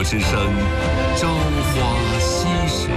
之声，朝花夕拾。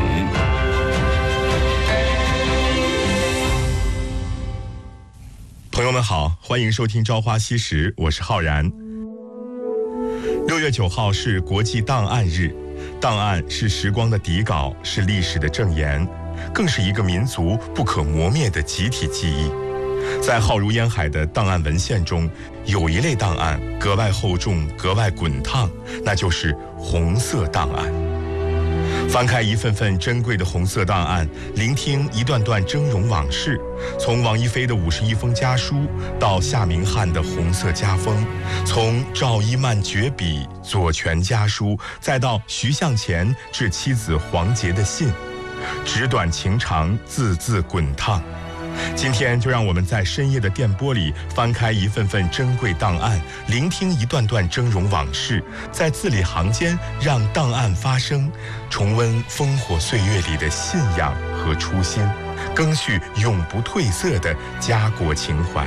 朋友们好，欢迎收听《朝花夕拾》，我是浩然。6月9号是国际档案日，档案是时光的底稿，是历史的证言，更是一个民族不可磨灭的集体记忆。在浩如烟海的档案文献中，有一类档案格外厚重，格外滚烫，那就是红色档案。翻开一份份珍贵的红色档案，聆听一段段峥嵘往事，从王一飞的51封家书到夏明翰的红色家风，从赵一曼绝笔左权家书，再到徐向前致妻子黄洁的信，纸短情长，字字滚烫。今天就让我们在深夜的电波里翻开一份份珍贵档案，聆听一段段峥嵘往事，在字里行间让档案发声，重温烽火岁月里的信仰和初心，赓续永不褪色的家国情怀。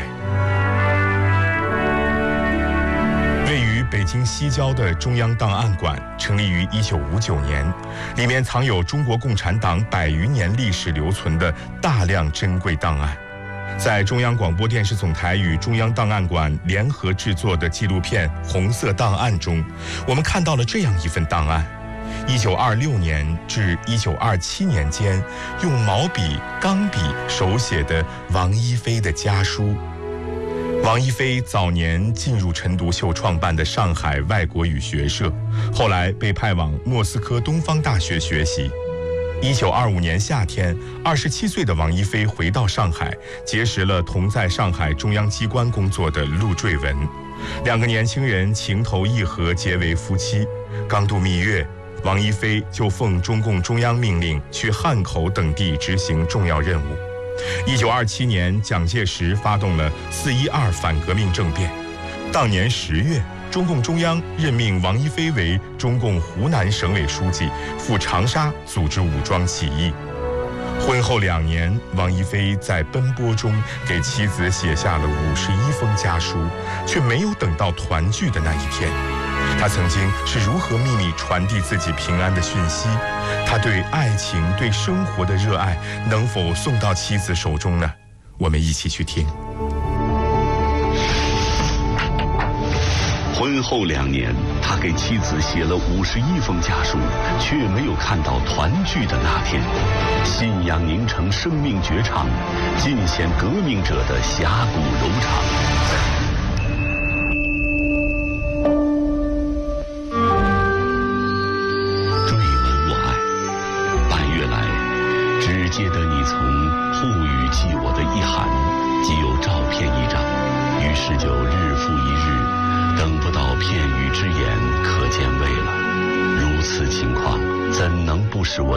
位于北京西郊的中央档案馆成立于1959年，里面藏有中国共产党100余年历史留存的大量珍贵档案。在中央广播电视总台与中央档案馆联合制作的纪录片《红色档案》中，我们看到了这样一份档案：1926年至1927年间，用毛笔、钢笔手写的王一飞的家书。王一飞早年进入陈独秀创办的上海外国语学社，后来被派往莫斯科东方大学学习。1925年夏天，27岁的王一飞回到上海，结识了同在上海中央机关工作的陆坠文，两个年轻人情投意合，结为夫妻。刚度蜜月，王一飞就奉中共中央命令去汉口等地执行重要任务。1927年，蒋介石发动了412反革命政变。当年10月，中共中央任命王一飞为中共湖南省委书记，赴长沙组织武装起义。婚后2年，王一飞在奔波中给妻子写下了51封家书，却没有等到团聚的那一天。他曾经是如何秘密传递自己平安的讯息？他对爱情、对生活的热爱能否送到妻子手中呢？我们一起去听。 婚后2年，他给妻子写了51封家书，却没有看到团聚的那天。信仰凝成生命绝唱，尽显革命者的侠骨柔肠。接得你从沪语寄我的一函，即有照片一张，于是就日复一日，等不到片语之言，可见味了。如此情况，怎能不使我